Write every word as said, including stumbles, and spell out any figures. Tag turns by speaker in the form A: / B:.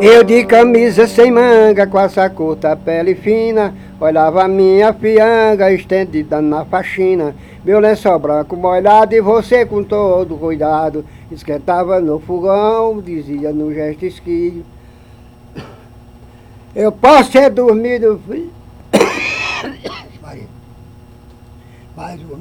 A: Eu de camisa sem manga, com a curta, pele fina, olhava minha fianga estendida na faxina. Meu lençol branco molhado e você com todo cuidado esquentava no fogão, dizia no gesto esquio. Eu posso ter dormido... Mais uma.